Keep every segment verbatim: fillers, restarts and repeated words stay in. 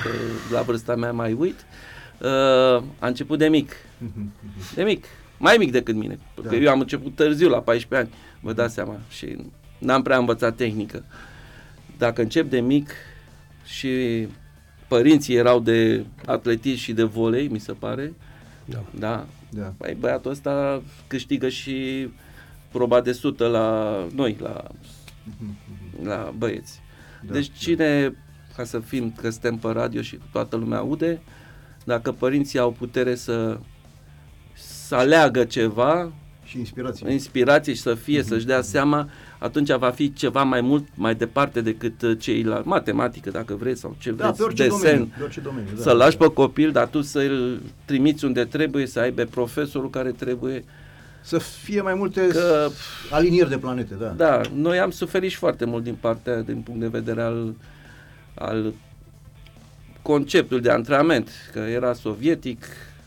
că la vârsta mea mai uit, uh, a început de mic. De mic. Mai mic decât mine. Da. Că eu am început târziu, la paisprezece ani, vă dați seama. Și n-am prea învățat tehnică. Dacă încep de mic și părinții erau de atletism și de volei, mi se pare, da, da. da. Păi băiatul ăsta câștigă și proba de sută la noi, la, la băieți. Da, deci cine, da. ca să fim, că suntem pe radio și toată lumea aude, dacă părinții au putere să, să aleagă ceva, și inspirație. inspirație și să fie, uh-huh. să-și dea seama, atunci va fi ceva mai mult, mai departe decât ceilalți. Matematică, dacă vreți, sau ce da, vreți, pe orice desen, domeniu, pe orice domeniu, da, să-l lași da. pe copil, dar tu să-l trimiți unde trebuie, să aibă profesorul care trebuie. Să fie mai multe că, alinieri de planete, da. Da, noi am suferit și foarte mult din partea, din punct de vedere al, al conceptului de antrenament, că era sovietic,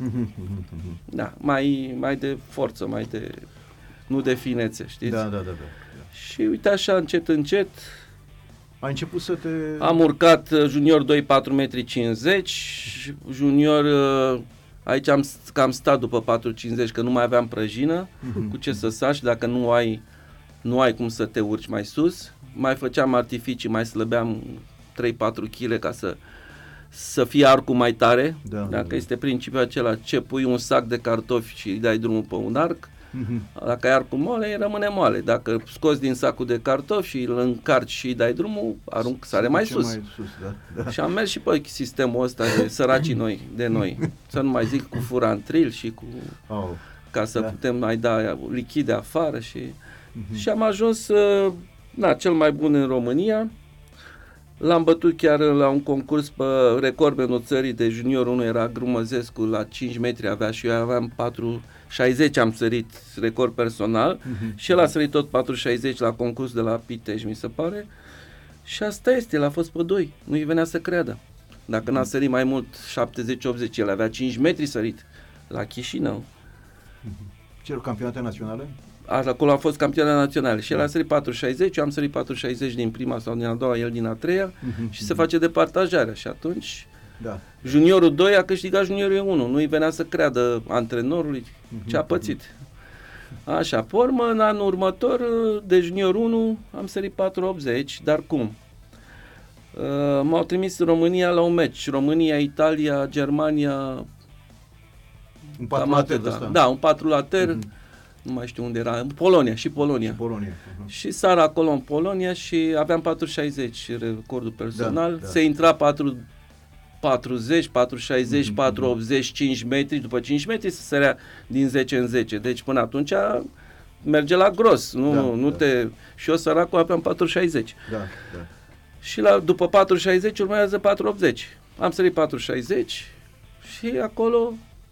da, mai, mai de forță, mai de, nu de finețe, știți? Da, da, da, da. Și uite așa, încet, încet, ai început să te... am urcat junior doi, patru metri cincizeci, junior, aici am cam stat după patru cincizeci, că nu mai aveam prăjină, cu ce să saci, dacă nu ai, nu ai cum să te urci mai sus, mai făceam artificii, mai slăbeam trei patru kilograme ca să să fie arcul mai tare, da, dacă da. Este principiul acela, ce pui un sac de cartofi și îi dai drumul pe un arc, uh-huh. dacă ai arcul moale, rămâne moale. Dacă scoți din sacul de cartofi și îl încarci și îi dai drumul, arunc, sare mai sus. mai sus. Da, da. Și am mers și pe sistemul ăsta de săracii noi, de noi. Să nu mai zic cu furantril și cu... Oh. ca să da. Putem mai da lichide afară și... Uh-huh. Și am ajuns, na, cel mai bun în România. L-am bătut chiar la un concurs pe recordmenul țării de junior unu, era Grumăzescu, la cinci metri avea și eu aveam patru șaizeci, am sărit record personal, uh-huh. și el a sărit tot patru șaizeci la concurs de la Pitești, mi se pare, și asta este, el a fost pe doi, nu-i venea să creadă. Dacă n-a sărit mai mult șaptezeci optzeci, el avea cinci metri sărit la Chișinău. Uh-huh. Ce campionate naționale? Acolo a fost campionat național și el a sărit patru șaizeci, eu am sărit patru șaizeci din prima sau din a doua, el din a treia, uh-huh. și se face departajarea și atunci da. Juniorul doi a câștigat juniorul unu, nu-i venea să creadă antrenorului uh-huh. ce a pățit. Așa, pe urmă, în anul următor, de junior unu, am sărit patru optzeci, dar cum? Uh, m-au trimis în România la un meci, România, Italia, Germania, un patru later ăsta. Da, un patru later, uh-huh. nu mai știu unde era, în Polonia, și Polonia. Și Polonia. Uh-huh. Și sara acolo în Polonia și aveam patru șaizeci recordul personal, da, da. se intra patru patruzeci, patru șaizeci, mm-hmm. patru optzeci, cinci metri, după cinci metri se sărea din zece în zece, deci până atunci merge la gros, nu, da, nu da. te... Și eu săracul aveam patru șaizeci. Da, da. Și la, după patru șaizeci urmează patru optzeci. Am sărit patru șaizeci și acolo,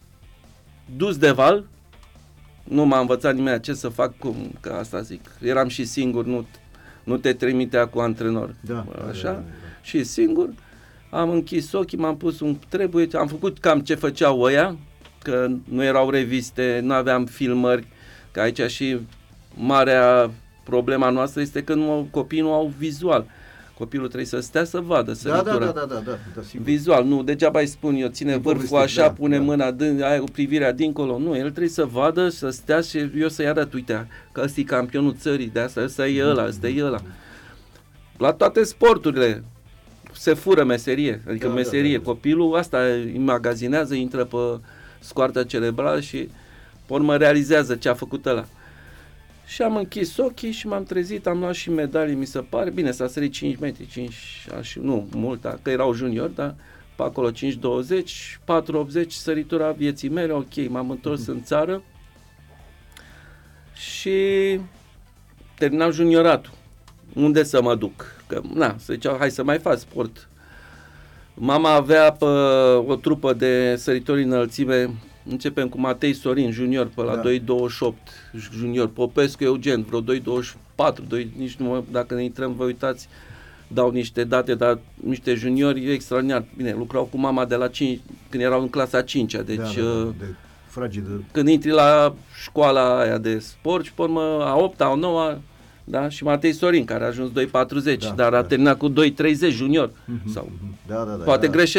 dus de val, nu m-a învățat nimeni ce să fac, cum, că asta zic. Eram și singur, nu, nu te trimitea cu antrenor. Da, așa, da, da, da. Și singur, am închis ochii, m-am pus un trebuie, am făcut cam ce făceau ăia, că nu erau reviste, nu aveam filmări, că aici și marea problema noastră este că nu, copiii nu au vizual. Copilul trebuie să stea să vadă săritura. Da, da, da, da, da, da, sigur. Vizual, nu, degeaba îi spun eu, ține vârful așa, da, pune da. mâna, dând, ai privirea dincolo, nu, el trebuie să vadă, să stea și eu să-i arăt, uite, că ăsta e campionul țării, de asta, ăsta e ăla, ăsta e ăla. La toate sporturile se fură meserie, adică da, meserie, da, da, da. Copilul asta îi magazinează, intră pe scoarța cerebrală și pe urmă realizează ce a făcut ăla. Și am închis ochii și m-am trezit, am luat și medalii, mi se pare, bine, s-a sărit cinci metri, cinci, așa, nu mult, că erau juniori, dar pe acolo cinci douăzeci, patru optzeci, săritura vieții mele, ok, m-am întors în țară și terminam junioratul. Unde să mă duc? Că, na, să ziceau, hai să mai fac sport. Mama avea pe o trupă de săritori înălțime. Începem cu Matei Sorin, junior, pe la da. doi douăzeci și opt, junior, Popescu Eugen, vreo doi douăzeci și patru, doi, nici nu mă, dacă ne intrăm, vă uitați, dau niște date, dar niște juniori extraordinar. Bine, lucrau cu mama de la cinci, când erau în clasa cincea, deci... Da, da, da, de fragedă. Când intri la școala aia de sport și pe urmă a opta, a noua, da, și Matei Sorin, care a ajuns doi patruzeci, da, dar a da. terminat cu doi treizeci junior. Mm-hmm, sau, da, da, da, poate da. greșesc.